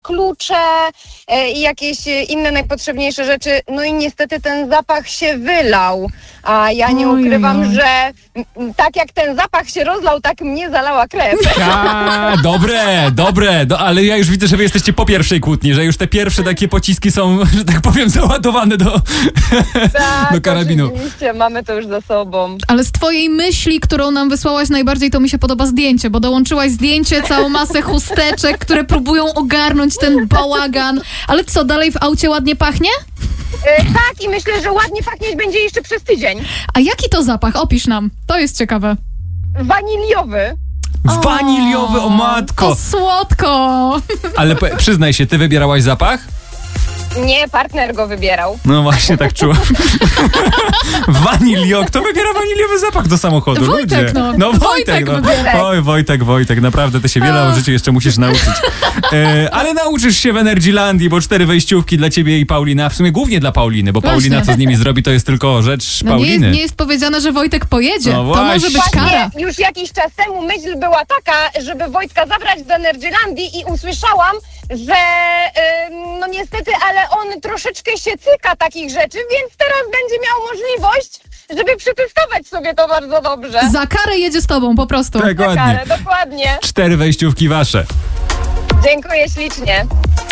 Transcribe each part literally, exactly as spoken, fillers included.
klucze e, i jakieś inne najpotrzebniejsze rzeczy. No i niestety ten zapach się wylał. A ja nie Ojej. ukrywam, że m, tak jak ten zapach się rozlał, tak mnie zalała krew. A, dobre, dobre, do, ale ja już widzę, że wy jesteście po pierwszej kłótni, że już te pierwsze takie pociski są, że tak powiem, załadowane do, Tak, do karabinu. oczywiście, mamy to już za sobą. Ale z twojej myśli, którą nam wysłałaś, najbardziej to mi się podoba zdjęcie, bo dołączyłaś zdjęcie, całą masę chusteczek, które próbują ogarnąć ten bałagan. Ale co, dalej w aucie ładnie pachnie? E, tak, i myślę, że ładnie pachnieć będzie jeszcze przez tydzień. A jaki to zapach? Opisz nam. To jest ciekawe. Waniliowy. Waniliowy, o matko! To słodko! Ale po, przyznaj się, ty wybierałaś zapach? Nie, partner go wybierał. No właśnie, tak czułam. Wanilio, kto wybiera waniliowy zapach do samochodu? Wojtek, Ludzie. no. No Wojtek, Wojtek no. wybiera. Oj, Wojtek, Wojtek, naprawdę ty się wiele o życiu jeszcze musisz nauczyć. E, ale nauczysz się w Energylandii, bo cztery wejściówki dla ciebie i Paulina, w sumie głównie dla Pauliny, bo Właśnie. Paulina co z nimi zrobi, to jest tylko rzecz No nie Pauliny. jest, nie jest powiedziane, że Wojtek pojedzie. No To właśnie. może być kara. Właśnie już jakiś czas temu myśl była taka, żeby Wojtka zabrać do Energylandii i usłyszałam, że ym, no niestety, ale on troszeczkę się cyka takich rzeczy, więc teraz będzie miał możliwość, żeby przetestować sobie to bardzo dobrze. Za karę jedzie z tobą, po prostu. Tak, Na ładnie. karę, dokładnie. Cztery wejściówki wasze. Dziękuję ślicznie.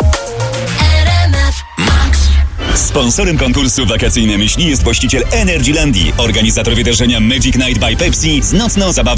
Sponsorem konkursu Wakacyjne Myśli jest właściciel Energylandii, organizator wydarzenia Magic Night by Pepsi z nocną zabawą